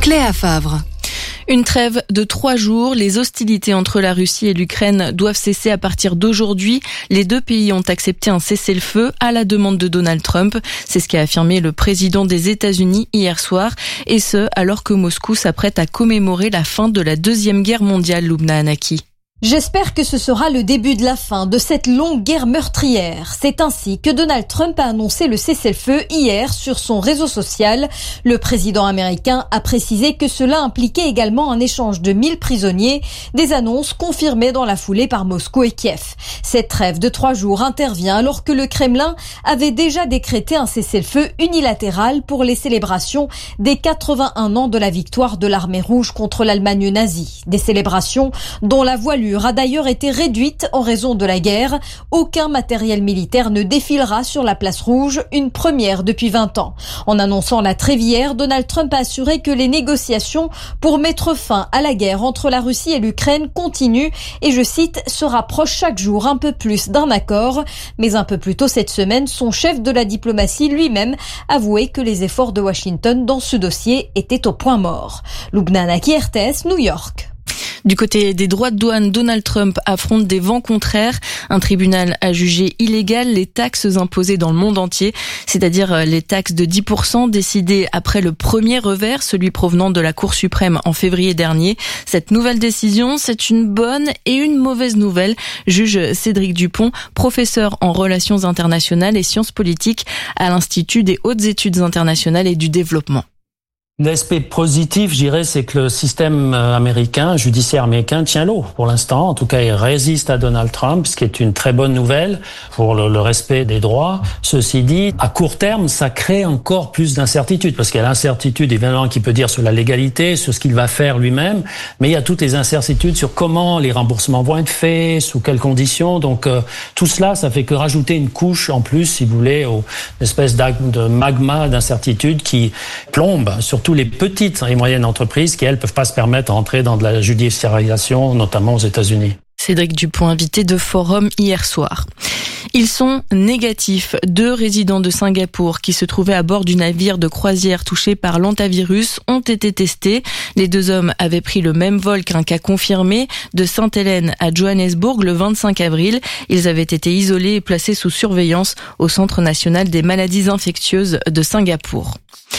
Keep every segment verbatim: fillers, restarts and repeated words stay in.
Cléa Favre. Une trêve de trois jours. Les hostilités entre la Russie et l'Ukraine doivent cesser à partir d'aujourd'hui. Les deux pays ont accepté un cessez-le-feu à la demande de Donald Trump. C'est ce qu'a affirmé le président des États-Unis hier soir. Et ce, alors que Moscou s'apprête à commémorer la fin de la Deuxième Guerre mondiale, Lubna Anaki. J'espère que ce sera le début de la fin de cette longue guerre meurtrière. C'est ainsi que Donald Trump a annoncé le cessez-le-feu hier sur son réseau social. Le président américain a précisé que cela impliquait également un échange de mille prisonniers, des annonces confirmées dans la foulée par Moscou et Kiev. Cette trêve de trois jours intervient alors que le Kremlin avait déjà décrété un cessez-le-feu unilatéral pour les célébrations des quatre-vingt-un ans de la victoire de l'armée rouge contre l'Allemagne nazie. Des célébrations dont la voilure a d'ailleurs été réduite en raison de la guerre. Aucun matériel militaire ne défilera sur la place rouge, une première depuis vingt ans. En annonçant la trêve hier, Donald Trump a assuré que les négociations pour mettre fin à la guerre entre la Russie et l'Ukraine continuent et, je cite, se rapprochent chaque jour un peu plus d'un accord. Mais un peu plus tôt cette semaine, son chef de la diplomatie lui-même avouait que les efforts de Washington dans ce dossier étaient au point mort. Lubna Anaki, R T S, New York. Du côté des droits de douane, Donald Trump affronte des vents contraires. Un tribunal a jugé illégales les taxes imposées dans le monde entier, c'est-à-dire les taxes de dix pour cent décidées après le premier revers, celui provenant de la Cour suprême en février dernier. Cette nouvelle décision, c'est une bonne et une mauvaise nouvelle, juge Cédric Dupont, professeur en relations internationales et sciences politiques à l'Institut des hautes études internationales et du développement. L'aspect positif, je dirais, c'est que le système américain, judiciaire américain, tient l'eau pour l'instant. En tout cas, il résiste à Donald Trump, ce qui est une très bonne nouvelle pour le, le respect des droits. Ceci dit, à court terme, ça crée encore plus d'incertitudes, parce qu'il y a l'incertitude, évidemment, qu'il peut dire sur la légalité, sur ce qu'il va faire lui-même, mais il y a toutes les incertitudes sur comment les remboursements vont être faits, sous quelles conditions. Donc, euh, tout cela, ça fait que rajouter une couche en plus, si vous voulez, aux espèces de magma d'incertitude qui plombe sur tous les petites et moyennes entreprises qui, elles, peuvent pas se permettre d'entrer dans de la judiciarisation, notamment aux États-Unis. Cédric Dupont, invité de Forum hier soir. Ils sont négatifs. Deux résidents de Singapour qui se trouvaient à bord du navire de croisière touché par l'hantavirus ont été testés. Les deux hommes avaient pris le même vol qu'un cas confirmé de Sainte-Hélène à Johannesburg le vingt-cinq avril. Ils avaient été isolés et placés sous surveillance au Centre national des maladies infectieuses de Singapour.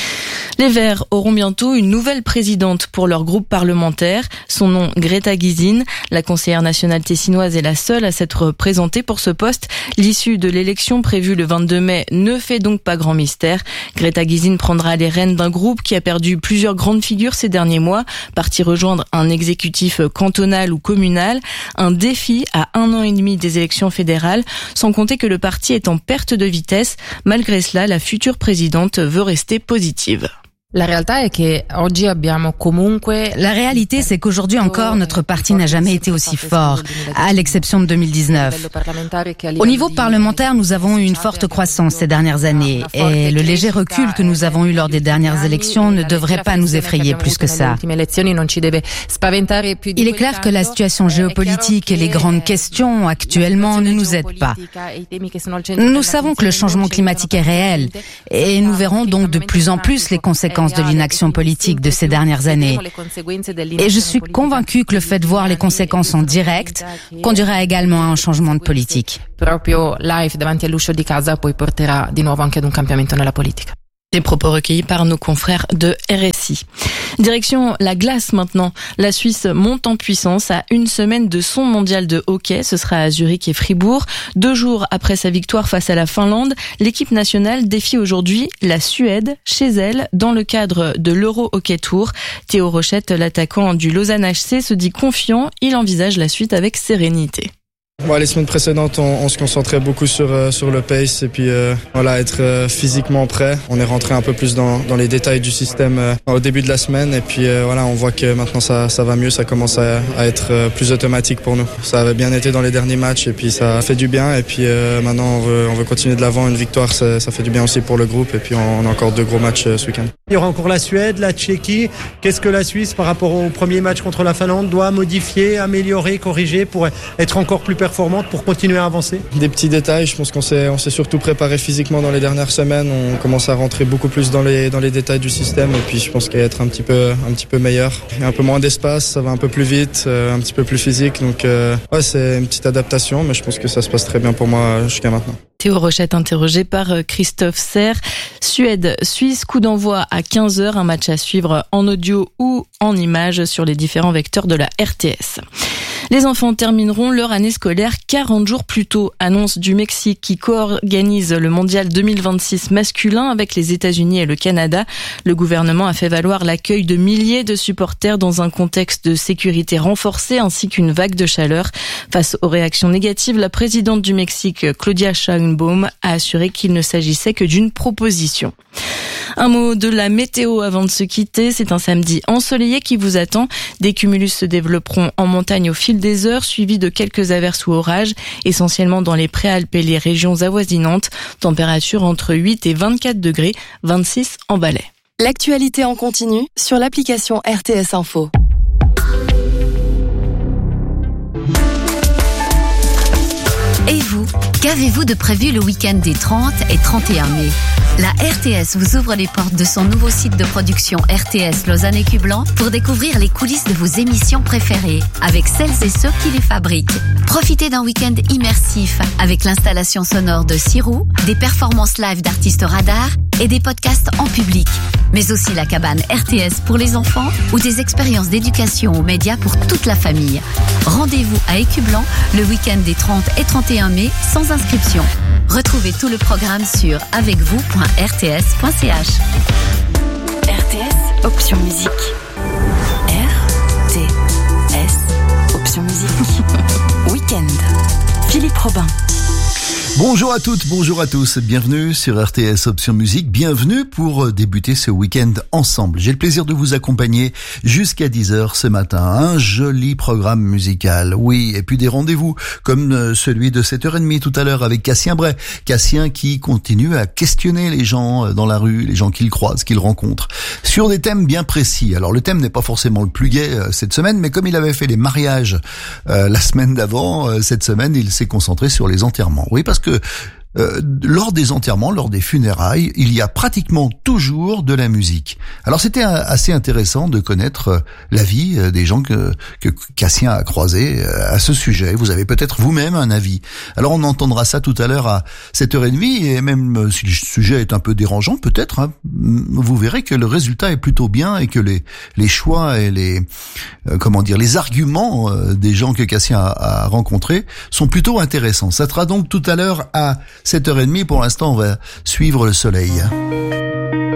Les Verts auront bientôt une nouvelle présidente pour leur groupe parlementaire. Son nom, Greta Gysin. La conseillère nationale tessinoise est la seule à s'être présentée pour ce poste. L'issue de l'élection prévue le vingt-deux mai ne fait donc pas grand mystère. Greta Gysin prendra les rênes d'un groupe qui a perdu plusieurs grandes figures ces derniers mois, parti rejoindre un exécutif cantonal ou communal. Un défi à un an et demi des élections fédérales, sans compter que le parti est en perte de vitesse. Malgré cela, la future présidente veut rester positive. La réalité, c'est qu'aujourd'hui encore, notre parti n'a jamais été aussi fort, à l'exception de deux mille dix-neuf. Au niveau parlementaire, nous avons eu une forte croissance ces dernières années, et le léger recul que nous avons eu lors des dernières élections ne devrait pas nous effrayer plus que ça. Il est clair que la situation géopolitique et les grandes questions actuellement ne nous aident pas. Nous savons que le changement climatique est réel, et nous verrons donc de plus en plus les conséquences de l'inaction politique de ces dernières années. Et je suis convaincue que le fait de voir les conséquences en direct conduira également à un changement de politique. Des propos recueillis par nos confrères de R S I. Direction la glace maintenant. La Suisse monte en puissance à une semaine de son mondial de hockey. Ce sera à Zurich et Fribourg. Deux jours après sa victoire face à la Finlande, l'équipe nationale défie aujourd'hui la Suède chez elle dans le cadre de l'Euro Hockey Tour. Théo Rochette, l'attaquant du Lausanne H C, se dit confiant. Il envisage la suite avec sérénité. Ouais, les semaines précédentes, on, on se concentrait beaucoup sur euh, sur le pace et puis euh, voilà, être euh, physiquement prêt. On est rentré un peu plus dans dans les détails du système euh, au début de la semaine et puis euh, voilà, on voit que maintenant ça ça va mieux, ça commence à, à être euh, plus automatique pour nous. Ça avait bien été dans les derniers matchs et puis ça fait du bien et puis euh, maintenant on veut on veut continuer de l'avant. Une victoire, ça, ça fait du bien aussi pour le groupe et puis on, on a encore deux gros matchs euh, ce week-end. Il y aura encore la Suède, la Tchéquie. Qu'est-ce que la Suisse par rapport au premier match contre la Finlande doit modifier, améliorer, corriger pour être encore plus performante performante pour continuer à avancer? Des petits détails, je pense qu'on s'est, on s'est surtout préparé physiquement dans les dernières semaines. On commence à rentrer beaucoup plus dans les, dans les détails du système et puis je pense qu'il va être un petit peu, un petit peu meilleur. Il y a un peu moins d'espace, ça va un peu plus vite, euh, un petit peu plus physique. Donc euh, ouais, c'est une petite adaptation, mais je pense que ça se passe très bien pour moi jusqu'à maintenant. Théo Rochette interrogé par Christophe Serre. Suède-Suisse, coup d'envoi à quinze heures, un match à suivre en audio ou en images sur les différents vecteurs de la R T S. Les enfants termineront leur année scolaire quarante jours plus tôt, annonce du Mexique qui co-organise le mondial deux mille vingt-six masculin avec les États-Unis et le Canada. Le gouvernement a fait valoir l'accueil de milliers de supporters dans un contexte de sécurité renforcée ainsi qu'une vague de chaleur. Face aux réactions négatives, la présidente du Mexique, Claudia Sheinbaum, a assuré qu'il ne s'agissait que d'une proposition. Un mot de la météo avant de se quitter. C'est un samedi ensoleillé qui vous attend. Des cumulus se développeront en montagne au fil des heures, suivis de quelques averses ou orages, essentiellement dans les Préalpes et les régions avoisinantes. Température entre huit et vingt-quatre degrés, vingt-six en Valais. L'actualité en continu sur l'application R T S Info. Et vous, qu'avez-vous de prévu le week-end des trente et trente et un mai? La R T S vous ouvre les portes de son nouveau site de production R T S Lausanne et Cublan pour découvrir les coulisses de vos émissions préférées avec celles et ceux qui les fabriquent. Profitez d'un week-end immersif avec l'installation sonore de Sirou, des performances live d'artistes radars et des podcasts en public. Mais aussi la cabane R T S pour les enfants ou des expériences d'éducation aux médias pour toute la famille. Rendez-vous à Écublan le week-end des trente et trente et un mai sans inscription. Retrouvez tout le programme sur avec vous point r t s point c h. R T S, option musique. R T S, option musique. Week-end. Philippe Robin. Bonjour à toutes, bonjour à tous, bienvenue sur R T S Option Musique, bienvenue pour débuter ce week-end ensemble. J'ai le plaisir de vous accompagner jusqu'à dix heures ce matin, un joli programme musical, oui, et puis des rendez-vous comme celui de sept heures trente tout à l'heure avec Cassien Bray, Cassien qui continue à questionner les gens dans la rue, les gens qu'il croise, qu'il rencontre, sur des thèmes bien précis. Alors le thème n'est pas forcément le plus gai cette semaine, mais comme il avait fait les mariages euh, la semaine d'avant, euh, cette semaine il s'est concentré sur les enterrements. Oui, parce que que euh, lors des enterrements, lors des funérailles, il y a pratiquement toujours de la musique. Alors c'était assez intéressant de connaître euh, la vie euh, des gens que, que Cassien a croisés euh, à ce sujet. Vous avez peut-être vous-même un avis. Alors on entendra ça tout à l'heure à sept heures trente et même euh, si le sujet est un peu dérangeant peut-être, hein, vous verrez que le résultat est plutôt bien et que les, les choix et les euh, comment dire les arguments euh, des gens que Cassien a, a rencontrés sont plutôt intéressants. Ça sera donc tout à l'heure à sept heures trente. Pour l'instant, on va suivre le soleil.